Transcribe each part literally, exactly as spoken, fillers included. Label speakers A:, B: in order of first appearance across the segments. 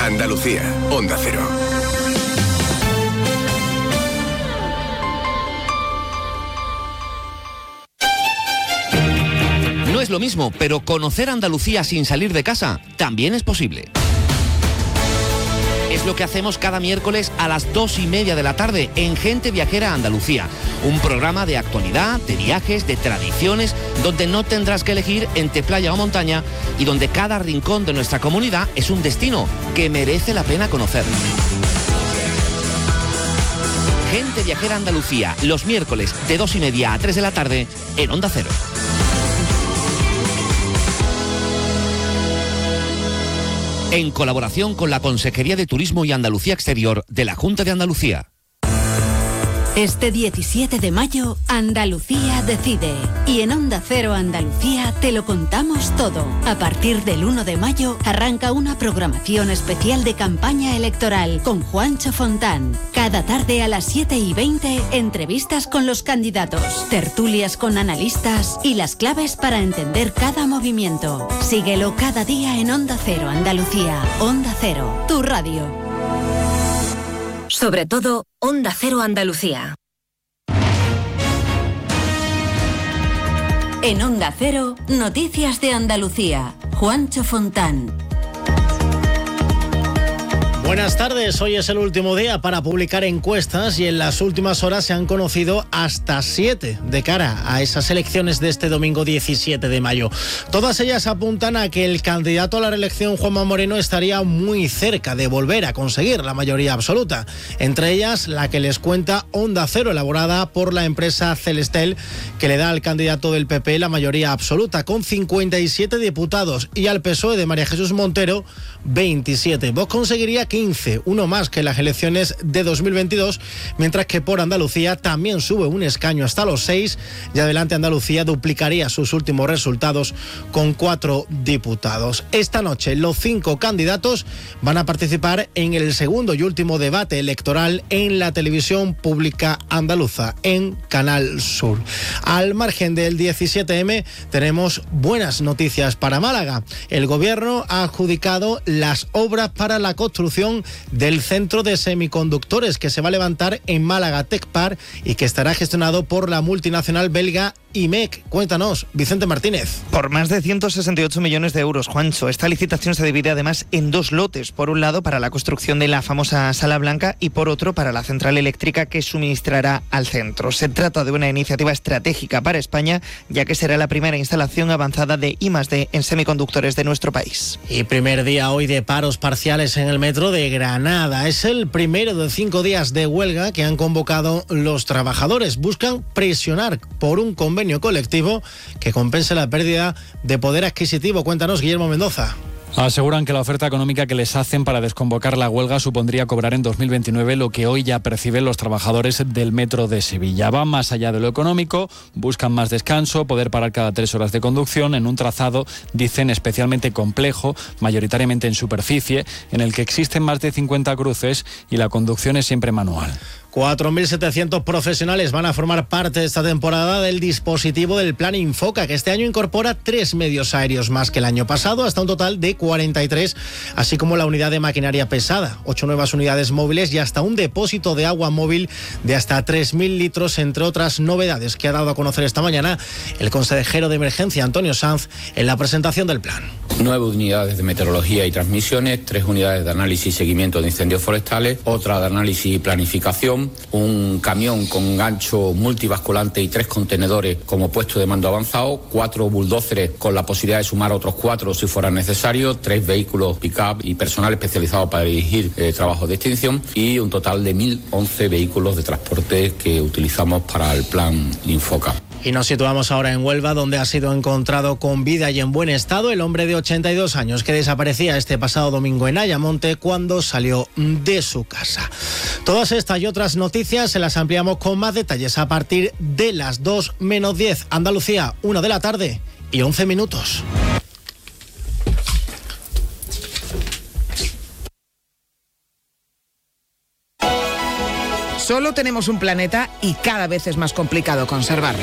A: Andalucía, Onda Cero.
B: No es lo mismo, pero conocer Andalucía sin salir de casa también es posible. Es lo que hacemos cada miércoles a las dos y media de la tarde en Gente Viajera Andalucía. Un programa de actualidad, de viajes, de tradiciones, donde no tendrás que elegir entre playa o montaña y donde cada rincón de nuestra comunidad es un destino que merece la pena conocer. Gente Viajera Andalucía, los miércoles de dos y media a tres de la tarde en Onda Cero. En colaboración con la Consejería de Turismo y Andalucía Exterior de la Junta de Andalucía.
C: Este diecisiete de mayo, Andalucía decide. Y en Onda Cero Andalucía te lo contamos todo. A partir del uno de mayo arranca una programación especial de campaña electoral con Juancho Fontán. Cada tarde a las siete y veinte, entrevistas con los candidatos, tertulias con analistas y las claves para entender cada movimiento. Síguelo cada día en Onda Cero Andalucía. Onda Cero, tu radio.
D: Sobre todo, Onda Cero Andalucía.
C: En Onda Cero, Noticias de Andalucía. Juancho Fontán.
E: Buenas tardes, hoy es el último día para publicar encuestas y en las últimas horas se han conocido hasta siete de cara a esas elecciones de este domingo diecisiete de mayo. Todas ellas apuntan a que el candidato a la reelección, Juanma Moreno, estaría muy cerca de volver a conseguir la mayoría absoluta. Entre ellas, la que les cuenta Onda Cero, elaborada por la empresa Celestel, que le da al candidato del P P la mayoría absoluta, con cincuenta y siete diputados, y al P S O E de María Jesús Montero, veintisiete. Vox conseguiría quince, uno más que en las elecciones de dos mil veintidós, mientras que por Andalucía también sube un escaño hasta los seis, y adelante Andalucía duplicaría sus últimos resultados con cuatro diputados. Esta noche los cinco candidatos van a participar en el segundo y último debate electoral en la televisión pública andaluza, en Canal Sur. Al margen del diecisiete eme, tenemos buenas noticias para Málaga. El gobierno ha adjudicado las obras para la construcción del centro de semiconductores que se va a levantar en Málaga Tech Park y que estará gestionado por la multinacional belga I M E C. Cuéntanos, Vicente Martínez.
F: Por más de ciento sesenta y ocho millones de euros, Juancho. Esta licitación se divide además en dos lotes. Por un lado, para la construcción de la famosa Sala Blanca y por otro, para la central eléctrica que suministrará al centro. Se trata de una iniciativa estratégica para España, ya que será la primera instalación avanzada de I más D en semiconductores de nuestro país.
E: Y primer día hoy de paros parciales en el metro de Granada. Es el primero de cinco días de huelga que han convocado los trabajadores. Buscan presionar por un convenio colectivo que compense la pérdida de poder adquisitivo. Cuéntanos, Guillermo Mendoza.
G: Aseguran que la oferta económica que les hacen para desconvocar la huelga supondría cobrar en dos mil veintinueve lo que hoy ya perciben los trabajadores del metro de Sevilla. Va más allá de lo económico, buscan más descanso, poder parar cada tres horas de conducción en un trazado, dicen, especialmente complejo, mayoritariamente en superficie, en el que existen más de cincuenta cruces y la conducción es siempre manual.
E: cuatro mil setecientos profesionales van a formar parte esta temporada del dispositivo del Plan Infoca, que este año incorpora tres medios aéreos más que el año pasado, hasta un total de cuarenta y tres, así como la unidad de maquinaria pesada, ocho nuevas unidades móviles y hasta un depósito de agua móvil de hasta tres mil litros, entre otras novedades que ha dado a conocer esta mañana el consejero de Emergencia, Antonio Sanz, en la presentación del plan.
H: Nueve unidades de meteorología y transmisiones, tres unidades de análisis y seguimiento de incendios forestales, otra de análisis y planificación, un camión con gancho multibasculante y tres contenedores como puesto de mando avanzado, cuatro bulldóceres con la posibilidad de sumar otros cuatro si fuera necesario, tres vehículos pick-up y personal especializado para dirigir eh, trabajos de extinción y un total de mil once vehículos de transporte que utilizamos para el plan Infoca.
E: Y nos situamos ahora en Huelva, donde ha sido encontrado con vida y en buen estado el hombre de ochenta y dos años que desaparecía este pasado domingo en Ayamonte cuando salió de su casa. Todas estas y otras noticias se las ampliamos con más detalles a partir de las dos menos diez. Andalucía, una de la tarde y once minutos.
I: Solo tenemos un planeta y cada vez es más complicado conservarlo.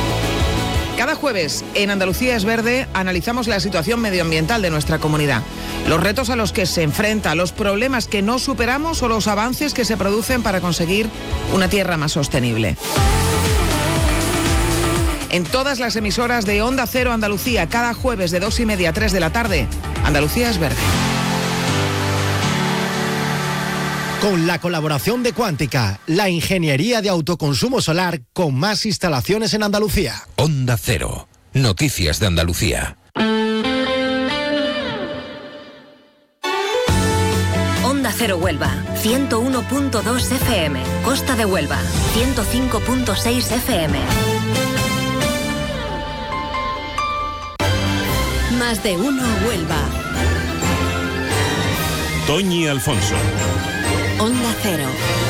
I: Cada jueves en Andalucía es Verde analizamos la situación medioambiental de nuestra comunidad. los retos a los que se enfrenta, los problemas que no superamos o los avances que se producen para conseguir una tierra más sostenible. En todas las emisoras de Onda Cero Andalucía, cada jueves de dos y media a tres de la tarde, Andalucía es verde.
E: Con la colaboración de Cuántica, la ingeniería de autoconsumo solar con más instalaciones en Andalucía.
A: Onda Cero, noticias de Andalucía.
D: Onda Cero Huelva, ciento uno punto dos F M. Costa de Huelva, ciento cinco punto seis F M.
C: Más de uno Huelva.
J: Toñi Alfonso.
C: Onda Cero.